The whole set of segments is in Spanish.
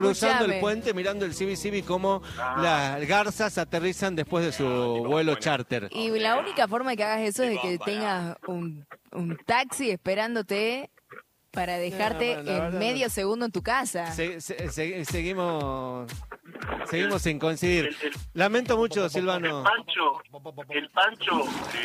cruzando el puente, mirando el Civi cómo las garzas aterrizan después de su vuelo charter. Y la única forma de que hagas eso es de que tengas un taxi esperándote para dejarte en medio segundo en tu casa. Seguimos sin coincidir. Lamento mucho, Silvano. El pancho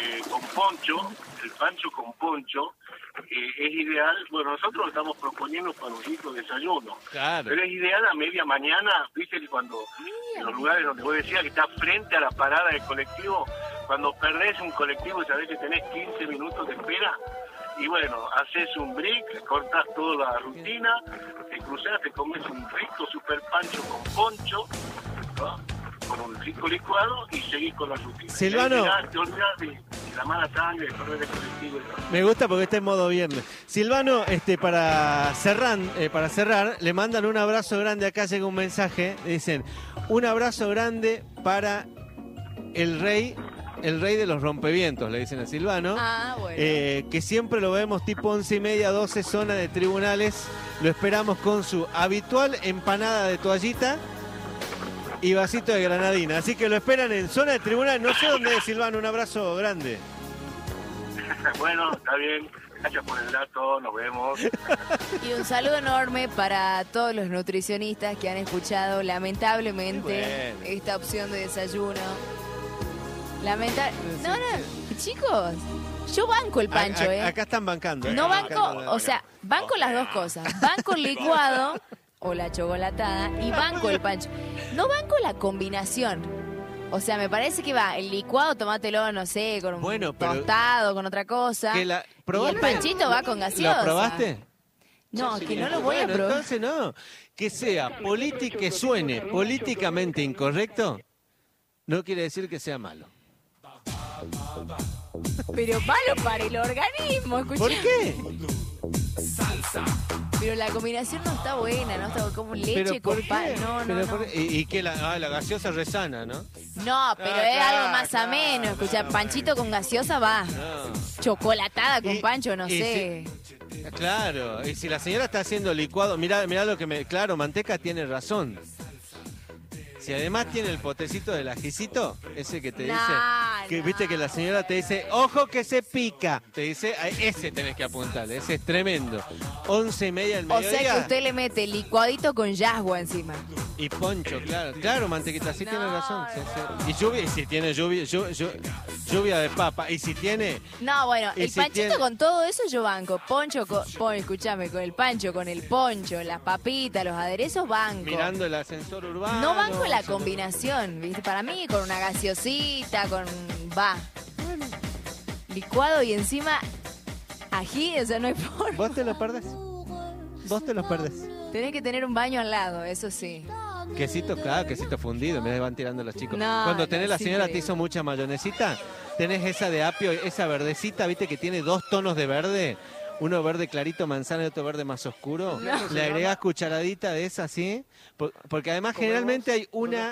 con poncho es ideal. Bueno, nosotros lo estamos proponiendo para un rico desayuno. Claro. Pero es ideal a media mañana, viste, que cuando en los lugares donde vos decías que estás frente a la parada del colectivo, cuando perdés un colectivo y sabés que tenés 15 minutos de espera, y bueno, haces un break, cortás toda la rutina, te cruzás, te comes un rico super pancho con poncho, ¿no? Con un rico licuado y seguís con la rutina. Silvano, te olvidás de la mala sangre, de perder el colectivo. Me gusta porque está en modo viernes. Silvano, para cerrar, le mandan un abrazo grande. Acá llega un mensaje, dicen, un abrazo grande para el rey de los rompevientos, le dicen a Silvano. Bueno. Que siempre lo vemos tipo 11:30, 12, zona de tribunales. Lo esperamos con su habitual empanada de toallita y vasito de granadina. Así que lo esperan en zona de tribunales. No sé dónde es, Silvano. Un abrazo grande. Bueno, está bien. Gracias por el dato. Nos vemos. Y un saludo enorme para todos los nutricionistas que han escuchado lamentablemente esta opción de desayuno. No, chicos, yo banco el pancho, Acá están bancando. No banco, o sea, banco las dos cosas. Banco el licuado o la chocolatada y banco el pancho. No banco la combinación. O sea, me parece que va el licuado, tomátelo, no sé, con un tostado, con otra cosa. Y el panchito va con gaseosa. ¿Lo probaste? No, que no lo voy a probar. Entonces no. Que que suene políticamente incorrecto, no quiere decir que sea malo. Pero malo para el organismo, escuchá. ¿Por qué? Pero la combinación no está buena, no está como leche con pan. No. Y que la gaseosa resana, ¿no? No, pero es algo más ameno. Escucha, panchito con gaseosa va. No. Chocolatada con pancho, no sé. Claro, y si la señora está haciendo licuado, mirá lo que Claro, Manteca tiene razón. Si además tiene el potecito del ajicito, ese que te dice, viste que la señora te dice, ojo que se pica, te dice, ese tenés que apuntarle, ese es tremendo. 11:30 del mediodía. O sea que usted le mete licuadito con yagua encima. Y poncho, claro, Mantequita, sí tiene razón. Sí. Y lluvia, y si tiene lluvia de papa, y si tiene... No, bueno, el panchito con todo eso yo banco. Escuchame, con el pancho, con el poncho, las papitas, los aderezos, banco. Mirando el ascensor urbano. No banco la combinación, ¿viste? Para mí, con una gaseosita, Bueno. Licuado y encima ají, o sea, no hay forma. Vos te los perdés. Tenés que tener un baño al lado, eso sí. Quesito fundido, me van tirando los chicos. Cuando tenés la señora te hizo mucha mayonesita, tenés esa de apio, esa verdecita, viste que tiene 2 tonos de verde, uno verde clarito manzana y otro verde más oscuro. Le agregás cucharadita de esa, ¿sí? Porque además generalmente hay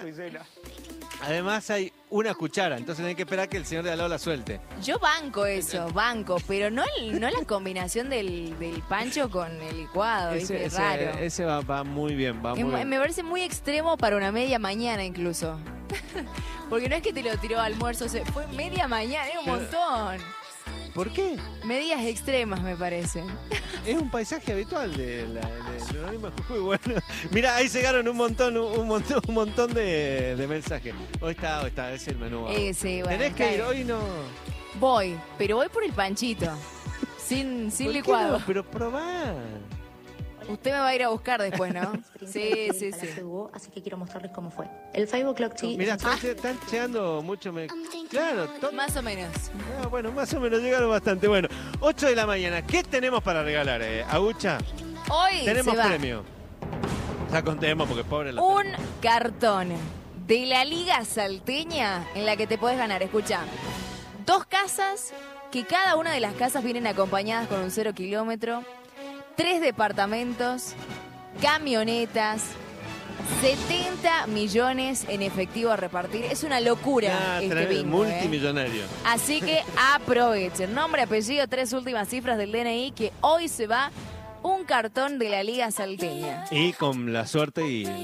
una cuchara, entonces tenés que esperar que el señor de al lado la suelte. Yo banco eso, pero no la combinación del pancho con el licuado, ¿viste? Es raro. Ese va muy bien, Me parece muy extremo para una media mañana incluso. Porque no es que te lo tiró almuerzo, fue media mañana, es un montón. ¿Por qué? Medidas extremas, me parecen. Es un paisaje habitual de Jujuy. Bueno, mira, ahí llegaron un montón de mensajes. Hoy está, es el menú. Sí, bueno, ¿Tenés que ir hoy? No. Voy, pero voy por el panchito. sin licuado. No? Pero probá. Usted me va a ir a buscar después, ¿no? Sí. Así que quiero mostrarles cómo fue. El 5 o'clock tea. Mira, están llegando mucho. Claro, más o menos. Bueno, más o menos llegaron bastante. Bueno, 8 de la mañana. ¿Qué tenemos para regalar, Agucha? Hoy tenemos premio. Ya contemos porque pobre un cartón de la Liga Salteña en la que te puedes ganar. Escucha, 2 casas, que cada una de las casas vienen acompañadas con un 0 kilómetro. 3 departamentos, camionetas, 70 millones en efectivo a repartir. Es una locura este bingo. Multimillonario. Así que aprovechen. Nombre, apellido, 3 últimas cifras del DNI que hoy se va un cartón de la Liga Salteña. Y con la suerte y